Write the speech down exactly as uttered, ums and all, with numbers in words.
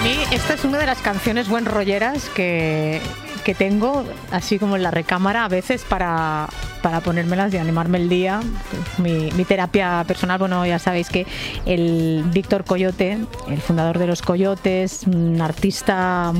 mí esta es una de las canciones buen rolleras que, que tengo, así como en la recámara a veces para, para ponérmelas y animarme el día. Mi, mi terapia personal, bueno, ya sabéis que el Víctor Coyote, el fundador de Los Coyotes, un artista